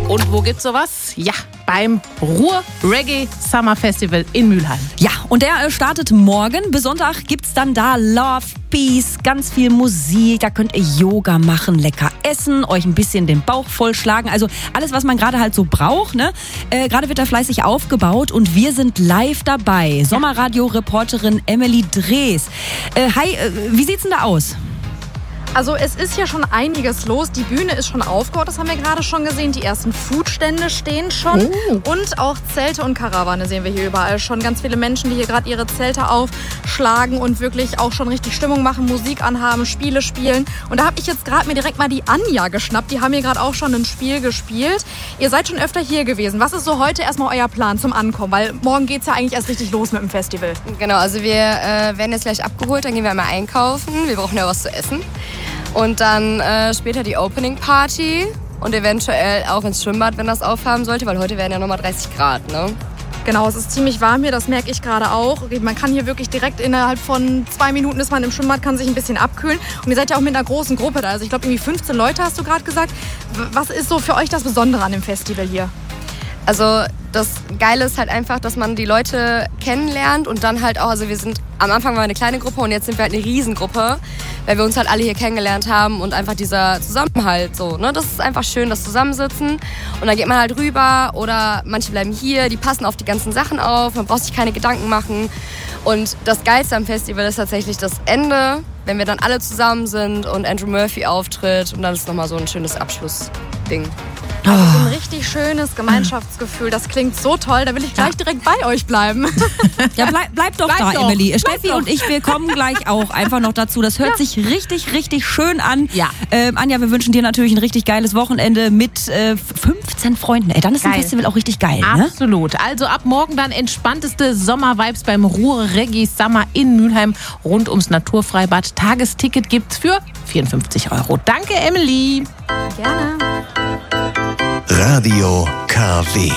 Und wo gibt's sowas? Ja, beim Ruhr Reggae Summer Festival in Mülheim. Ja, und der startet morgen. Bis Sonntag gibt's dann da Love, Peace, ganz viel Musik. Da könnt ihr Yoga machen, lecker essen, euch ein bisschen den Bauch vollschlagen. Also alles, was man gerade halt so braucht. Ne? Gerade wird da fleißig aufgebaut und wir sind live dabei. Sommerradio-Reporterin Emily Drees. Hi, wie sieht's denn da aus? Also es ist hier schon einiges los. Die Bühne ist schon aufgebaut, das haben wir gerade schon gesehen. Die ersten Foodstände stehen schon. Und auch Zelte und Karawane sehen wir hier überall schon. Ganz viele Menschen, die hier gerade ihre Zelte aufschlagen und wirklich auch schon richtig Stimmung machen, Musik anhaben, Spiele spielen. Und da habe ich jetzt gerade mir direkt mal die Anja geschnappt. Die haben hier gerade auch schon ein Spiel gespielt. Ihr seid schon öfter hier gewesen. Was ist so heute erstmal euer Plan zum Ankommen? Weil morgen geht es ja eigentlich erst richtig los mit dem Festival. Genau, also wir werden jetzt gleich abgeholt, dann gehen wir einmal einkaufen. Wir brauchen ja was zu essen. Und dann später die Opening Party und eventuell auch ins Schwimmbad, wenn das aufhaben sollte, weil heute werden ja nochmal 30 Grad, ne? Genau, es ist ziemlich warm hier, das merke ich gerade auch. Man kann hier wirklich direkt innerhalb von 2 Minuten ist man im Schwimmbad, kann sich ein bisschen abkühlen. Und ihr seid ja auch mit einer großen Gruppe da, also ich glaube irgendwie 15 Leute hast du gerade gesagt. Was ist so für euch das Besondere an dem Festival hier? Also das Geile ist halt einfach, dass man die Leute kennenlernt und dann halt auch, also am Anfang waren wir eine kleine Gruppe und jetzt sind wir halt eine Riesengruppe, weil wir uns halt alle hier kennengelernt haben und einfach dieser Zusammenhalt so, ne, das ist einfach schön, das Zusammensitzen und dann geht man halt rüber oder manche bleiben hier, die passen auf die ganzen Sachen auf, man braucht sich keine Gedanken machen und das Geilste am Festival ist tatsächlich das Ende, wenn wir dann alle zusammen sind und Andrew Murphy auftritt und dann ist nochmal so ein schönes Abschlussding. Also so ein richtig schönes Gemeinschaftsgefühl, das klingt so toll, da will ich gleich direkt bei euch bleiben. Ja, bleib doch da, Emily. Steffi und ich, wir kommen gleich auch einfach noch dazu. Das hört sich richtig, richtig schön an. Ja. Anja, wir wünschen dir natürlich ein richtig geiles Wochenende mit 15 Freunden. Ey, dann ist ein Festival auch richtig geil, ne? Absolut. Also ab morgen dann entspannteste Sommervibes beim Ruhr Reggae Summer in Mülheim rund ums Naturfreibad. Tagesticket gibt's für 54 €. Danke, Emily. Gerne. Radio KW.